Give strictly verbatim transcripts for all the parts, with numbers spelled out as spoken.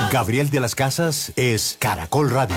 Gabriel de las Casas es Caracol Radio.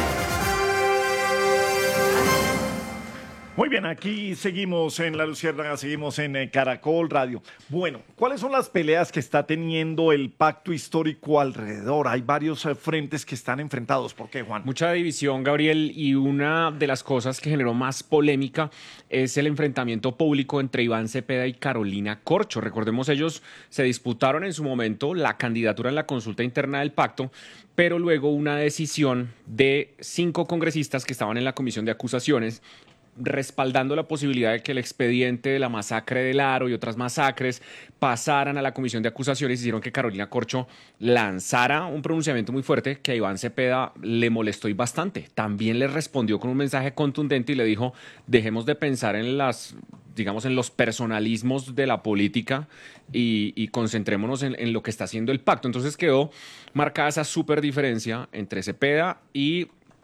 Muy bien, aquí seguimos en La Luciérnaga, seguimos en eh, Caracol Radio. Bueno, ¿cuáles son las peleas que está teniendo el pacto histórico alrededor? Hay varios eh, frentes que están enfrentados. ¿Por qué, Juan? Mucha división, Gabriel, y una de las cosas que generó más polémica es el enfrentamiento público entre Iván Cepeda y Carolina Corcho. Recordemos, ellos se disputaron en su momento la candidatura en la consulta interna del pacto, pero luego una decisión de cinco congresistas que estaban en la comisión de acusaciones respaldando la posibilidad de que el expediente de la masacre del Aro y otras masacres pasaran a la comisión de acusaciones, hicieron que Carolina Corcho lanzara un pronunciamiento muy fuerte que a Iván Cepeda le molestó y bastante. También le respondió con un mensaje contundente y le dijo: dejemos de pensar en las, digamos, en los personalismos de la política y, y concentrémonos en, en lo que está haciendo el pacto. Entonces quedó marcada esa súper diferencia entre Cepeda y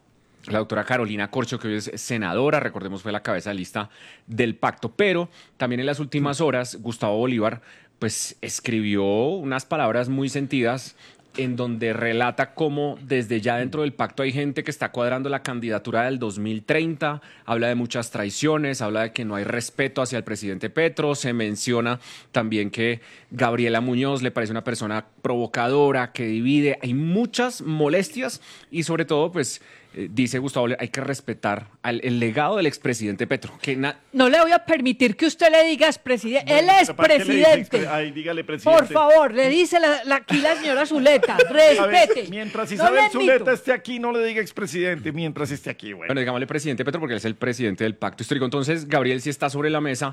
la doctora Carolina Corcho, que hoy es senadora, recordemos, fue la cabeza de lista del pacto. Pero también en las últimas horas, Gustavo Bolívar pues escribió unas palabras muy sentidas en donde relata cómo desde ya dentro del pacto hay gente que está cuadrando la candidatura del dos mil treinta, habla de muchas traiciones, habla de que no hay respeto hacia el presidente Petro, se menciona también que Gabriela Muñoz le parece una persona provocadora, que divide, hay muchas molestias y sobre todo pues eh, dice Gustavo, hay que respetar al, el legado del expresidente Petro. Que na- no le voy a permitir que usted le diga expresidente, Bueno, él es ¿para qué le dice presidente. expre- Ay, dígale presidente. Por favor, le dice la, la- aquí la señora Zuleta, respete. A ver, mientras No Isabel le Zuleta admito. esté aquí, no le diga expresidente, mientras esté aquí, bueno. Bueno, digámosle presidente Petro porque él es el presidente del pacto histórico. Entonces, Gabriel, sí está sobre la mesa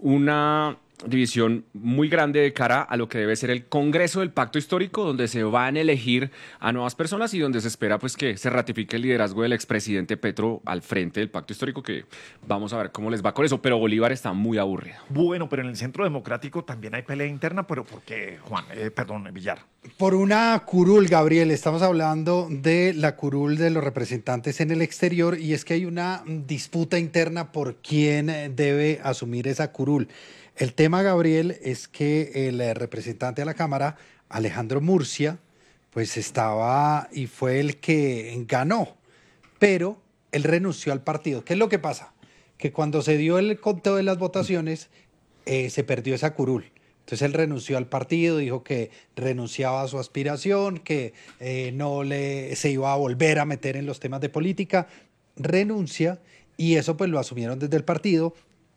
una división muy grande de cara a lo que debe ser el Congreso del Pacto Histórico, donde se van a elegir a nuevas personas y donde se espera pues que se ratifique el liderazgo del expresidente Petro al frente del Pacto Histórico, que vamos a ver cómo les va con eso, pero Bolívar está muy aburrido. Bueno, pero en el Centro Democrático también hay pelea interna, pero ¿por qué, Juan? Eh, perdón, Villar. Por una curul, Gabriel, estamos hablando de la curul de los representantes en el exterior y es que hay una disputa interna por quién debe asumir esa curul. El tema, Gabriel, es que el representante a la Cámara, Alejandro Murcia, pues estaba y fue el que ganó, pero él renunció al partido. ¿Qué es lo que pasa? Que cuando se dio el conteo de las votaciones, eh, se perdió esa curul. Entonces él renunció al partido, dijo que renunciaba a su aspiración, que eh, no le, se iba a volver a meter en los temas de política, renuncia y eso pues lo asumieron desde el partido.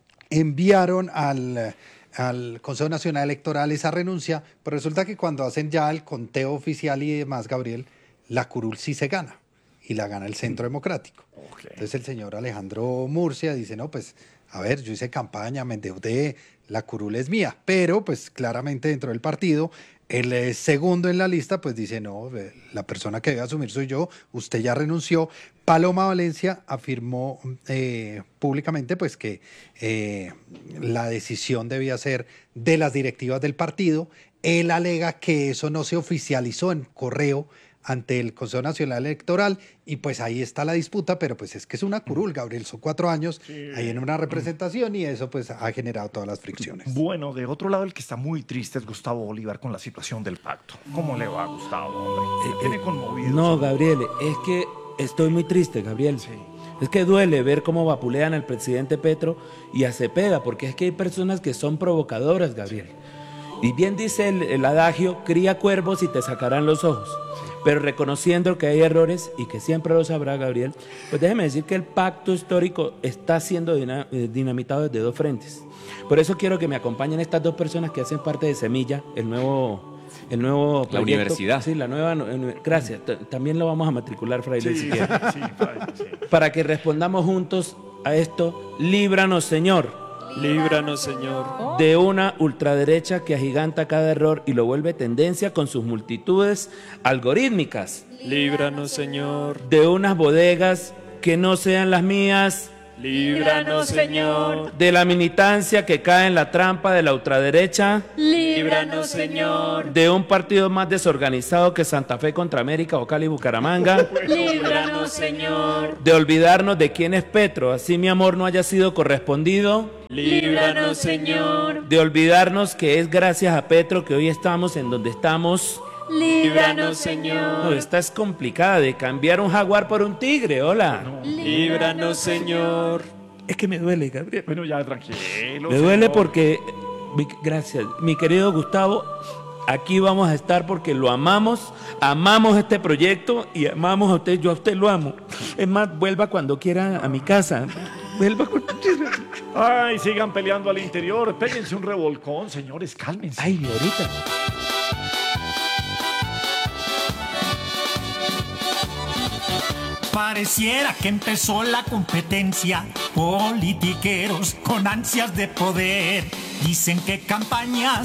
Enviaron al, al Consejo Nacional Electoral esa renuncia, pero resulta que cuando hacen ya el conteo oficial y demás, Gabriel, la curul sí se gana, y la gana el Centro Democrático. Okay. Entonces el señor Alejandro Murcia dice, no, pues, a ver, yo hice campaña, me endeudé, la curul es mía, pero pues claramente dentro del partido, el eh, segundo en la lista, pues dice, no, eh, la persona que debe asumir soy yo, usted ya renunció. Paloma Valencia afirmó eh, públicamente pues que eh, la decisión debía ser de las directivas del partido. Él alega que eso no se oficializó en correo ante el Consejo Nacional Electoral y pues ahí está la disputa, pero pues es que es una curul, Gabriel, son cuatro años sí. ahí en una representación y eso pues ha generado todas las fricciones. Bueno, de otro lado el que está muy triste es Gustavo Bolívar con la situación del pacto. ¿Cómo le va, Gustavo, hombre? Se tiene conmovido. No, Gabriel, es que estoy muy triste, Gabriel. Sí. Es que duele ver cómo vapulean al presidente Petro y a Cepeda, porque es que hay personas que son provocadoras, Gabriel. Y bien dice el, el adagio, cría cuervos y te sacarán los ojos. Pero reconociendo que hay errores y que siempre los habrá, Gabriel, pues déjeme decir que el pacto histórico está siendo dinamitado desde dos frentes. Por eso quiero que me acompañen estas dos personas que hacen parte de Semilla, el nuevo, el nuevo la proyecto. universidad. Sí, la nueva. Gracias. También lo vamos a matricular, Fraile, sí, si quiere. Sí, fraile, sí. Para que respondamos juntos a esto. Líbranos, Señor. Líbranos, Señor, de una ultraderecha que agiganta cada error y lo vuelve tendencia con sus multitudes algorítmicas. Líbranos, Señor, de unas bodegas que no sean las mías. Líbranos, Señor, de la militancia que cae en la trampa de la ultraderecha. Líbranos, Señor, de un partido más desorganizado que Santa Fe contra América o Cali Bucaramanga. Líbranos, Señor, de olvidarnos de quién es Petro, así mi amor no haya sido correspondido. Líbranos, Señor, de olvidarnos que es gracias a Petro que hoy estamos en donde estamos. Líbranos, No, Señor. esta es complicada de cambiar un jaguar por un tigre, hola. Líbranos, Señor. Es que me duele, Gabriel. Bueno, ya tranquilo. Me duele señor. porque, mi- gracias, mi querido Gustavo, aquí vamos a estar porque lo amamos, amamos este proyecto y amamos a usted, yo a usted lo amo. Es más, vuelva cuando quiera a mi casa, vuelva cuando quiera. Ay, sigan peleando al interior. Péguense un revolcón, señores, cálmense. Ay, ahorita. Pareciera que empezó la competencia, politiqueros con ansias de poder. Dicen que campañas